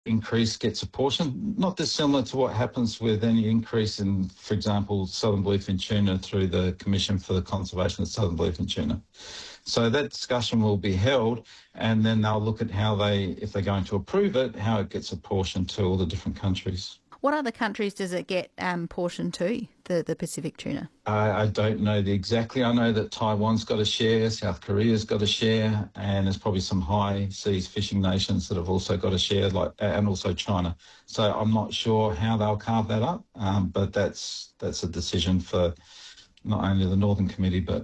increase gets a portion, not dissimilar to what happens with any increase in, for example, southern bluefin tuna through the Commission for the Conservation of Southern Bluefin Tuna. So that discussion will be held, and then they'll look at how if they're going to approve it, how it gets apportioned to all the different countries. What other countries does it get portioned to, the Pacific tuna? I don't know exactly. I know that Taiwan's got a share, South Korea's got a share, and there's probably some high seas fishing nations that have also got a share, and also China. So I'm not sure how they'll carve that up, but that's a decision for not only the Northern Committee but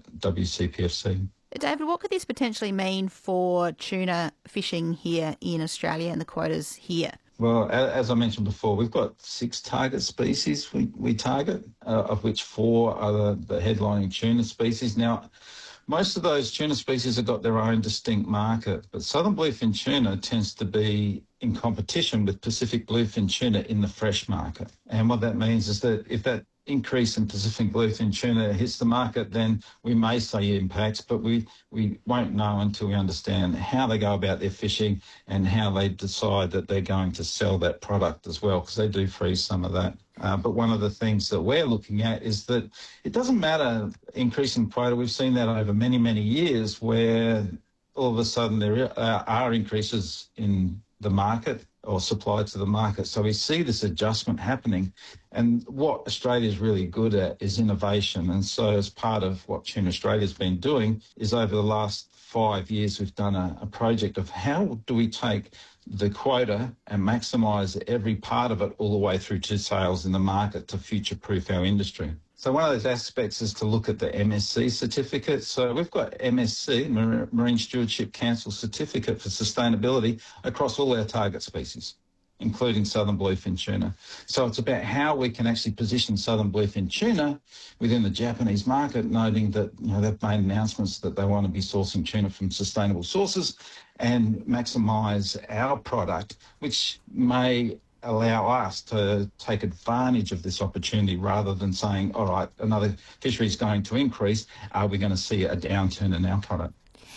WCPFC. David, what could this potentially mean for tuna fishing here in Australia and the quotas here? Well, as I mentioned before, we've got 6 target species we target, of which 4 are the headlining tuna species. Now, most of those tuna species have got their own distinct market, but southern bluefin tuna tends to be in competition with Pacific bluefin tuna in the fresh market. And what that means is that if that increase in Pacific bluefin tuna hits the market, then we may see impacts, but we won't know until we understand how they go about their fishing and how they decide that they're going to sell that product as well, because they do freeze some of that. But one of the things that we're looking at is that it doesn't matter increasing quota. We've seen that over many, many years where all of a sudden there are increases in the market or supply to the market. So we see this adjustment happening. And what Australia is really good at is innovation. And so as part of what Tuna Australia's been doing is over the last 5 years, we've done a project of how do we take the quota and maximise every part of it all the way through to sales in the market to future-proof our industry. So one of those aspects is to look at the MSC certificate. So we've got MSC, Marine Stewardship Council Certificate for Sustainability, across all our target species, including southern bluefin tuna. So it's about how we can actually position southern bluefin tuna within the Japanese market, noting that they've made announcements that they want to be sourcing tuna from sustainable sources and maximise our product, which may allow us to take advantage of this opportunity rather than saying, all right, another fishery is going to increase. Are we going to see a downturn in our product?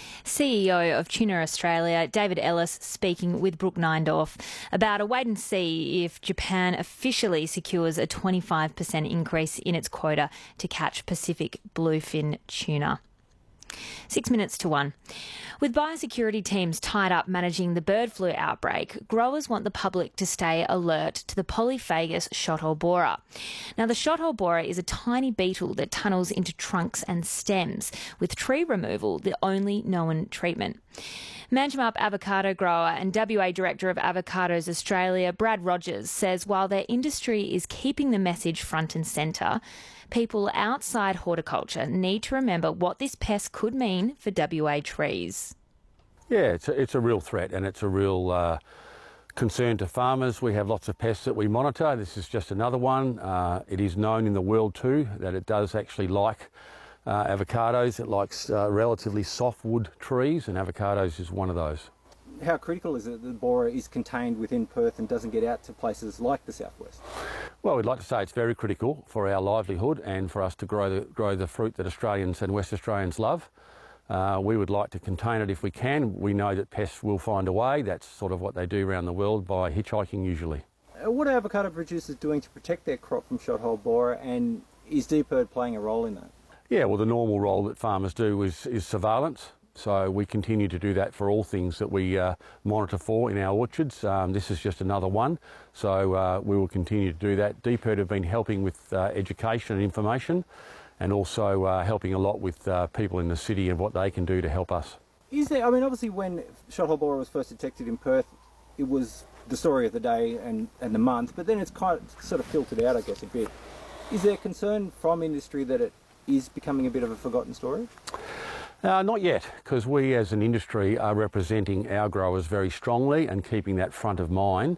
CEO of Tuna Australia, David Ellis, speaking with Brooke Neindorf about a wait and see if Japan officially secures a 25% increase in its quota to catch Pacific bluefin tuna. 6 minutes to 1. With biosecurity teams tied up managing the bird flu outbreak, growers want the public to stay alert to the polyphagous shothole borer. Now, the shothole borer is a tiny beetle that tunnels into trunks and stems, with tree removal the only known treatment. Manjimup avocado grower and WA Director of Avocados Australia, Brad Rogers, says while their industry is keeping the message front and centre, people outside horticulture need to remember what this pest could mean for WA trees. Yeah, it's a real threat and it's a real concern to farmers. We have lots of pests that we monitor. This is just another one. It is known in the world too that it does actually like avocados. It likes relatively softwood trees, and avocados is one of those. How critical is it that the borer is contained within Perth and doesn't get out to places like the southwest? Well, we'd like to say it's very critical for our livelihood and for us to grow the fruit that Australians and West Australians love. We would like to contain it if we can. We know that pests will find a way. That's sort of what they do around the world by hitchhiking usually. What are avocado producers doing to protect their crop from shothole borer, and is DPIRD playing a role in that? Yeah, well, the normal role that farmers do is surveillance. So we continue to do that for all things that we monitor for in our orchards. This is just another one. So we will continue to do that. DPIRD have been helping with education and information, and also helping a lot with people in the city and what they can do to help us. Is there, I mean, obviously when shothole borer was first detected in Perth, it was the story of the day and the month, but then it's kind of sort of filtered out, I guess, a bit. Is there concern from industry that it is becoming a bit of a forgotten story? Not yet, because we as an industry are representing our growers very strongly and keeping that front of mind.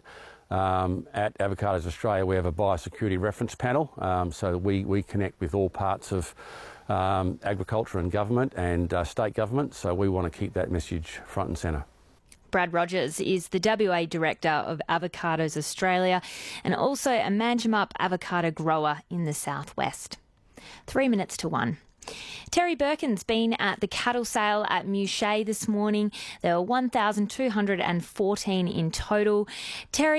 At Avocados Australia, we have a biosecurity reference panel, so we connect with all parts of agriculture and government and state government, so we want to keep that message front and centre. Brad Rogers is the WA Director of Avocados Australia and also a Manjimup avocado grower in the southwest. 3 minutes to 1. Terry Birkin's been at the cattle sale at Mouchet this morning. There were 1,214 in total. Terry